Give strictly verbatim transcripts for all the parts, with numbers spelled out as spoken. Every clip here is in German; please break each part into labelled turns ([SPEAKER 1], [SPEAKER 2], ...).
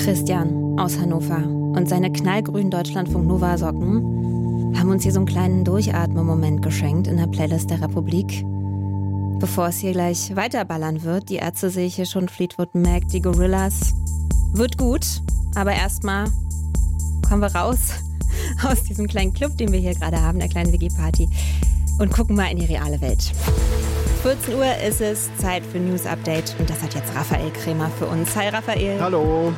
[SPEAKER 1] Christian aus Hannover und seine knallgrünen Deutschlandfunk-Nova-Socken haben uns hier so einen kleinen Durchatmen-Moment geschenkt in der Playlist der Republik. Bevor es hier gleich weiterballern wird, die Ärzte sehe ich hier schon, Fleetwood Mac, die Gorillas. Wird gut, aber erstmal kommen wir raus aus diesem kleinen Club, den wir hier gerade haben, der kleinen W G-Party, und gucken mal in die reale Welt. vierzehn Uhr ist es, Zeit für News Update, und das hat jetzt Raphael Krämer für uns. Hi Raphael.
[SPEAKER 2] Hallo.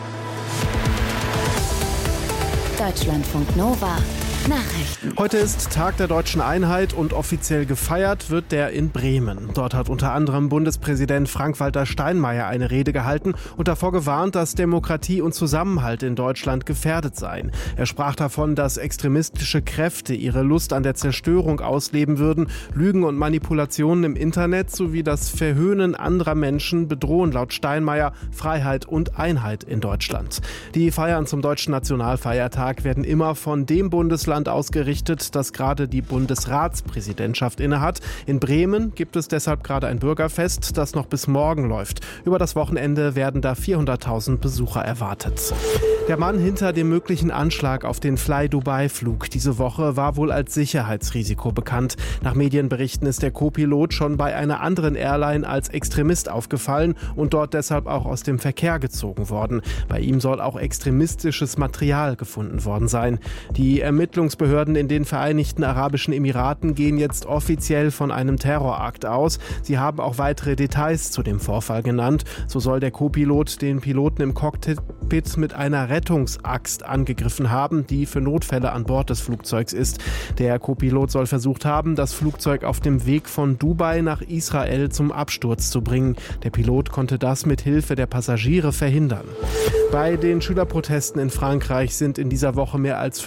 [SPEAKER 3] Deutschlandfunk Nova. Nachrichten.
[SPEAKER 2] Heute ist Tag der Deutschen Einheit und offiziell gefeiert wird der in Bremen. Dort hat unter anderem Bundespräsident Frank-Walter Steinmeier eine Rede gehalten und davor gewarnt, dass Demokratie und Zusammenhalt in Deutschland gefährdet seien. Er sprach davon, dass extremistische Kräfte ihre Lust an der Zerstörung ausleben würden, Lügen und Manipulationen im Internet sowie das Verhöhnen anderer Menschen bedrohen laut Steinmeier Freiheit und Einheit in Deutschland. Die Feiern zum Deutschen Nationalfeiertag werden immer von dem Bundesland ausgerichtet, das gerade die Bundesratspräsidentschaft innehat. In Bremen gibt es deshalb gerade ein Bürgerfest, das noch bis morgen läuft. Über das Wochenende werden da vierhunderttausend Besucher erwartet. Der Mann hinter dem möglichen Anschlag auf den Fly-Dubai-Flug diese Woche war wohl als Sicherheitsrisiko bekannt. Nach Medienberichten ist der Co-Pilot schon bei einer anderen Airline als Extremist aufgefallen und dort deshalb auch aus dem Verkehr gezogen worden. Bei ihm soll auch extremistisches Material gefunden worden sein. Die Ermittlungsbehörden in den Vereinigten Arabischen Emiraten gehen jetzt offiziell von einem Terrorakt aus. Sie haben auch weitere Details zu dem Vorfall genannt. So soll der Co-Pilot den Piloten im Cockpit mit einer Rettungsaxt angegriffen haben, die für Notfälle an Bord des Flugzeugs ist. Der Co-Pilot soll versucht haben, das Flugzeug auf dem Weg von Dubai nach Israel zum Absturz zu bringen. Der Pilot konnte das mit Hilfe der Passagiere verhindern. Bei den Schülerprotesten in Frankreich sind in dieser Woche mehr als